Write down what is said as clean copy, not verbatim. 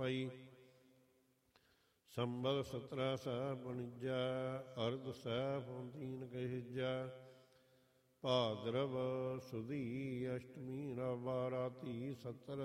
ਪਾਈ। ਸੰਬਲ 17 ਸਹਿ ਬਨਿਜਾ, ਅਰਧ ਸਹਿ ਪੌਂਤੀਨ ਕਹਿਜਾ। ਭਾਦਰਵ ਸੁਦੀ ਅਸ਼ਟਮੀ ਰਾਵਾ ਰਾਤੀ 70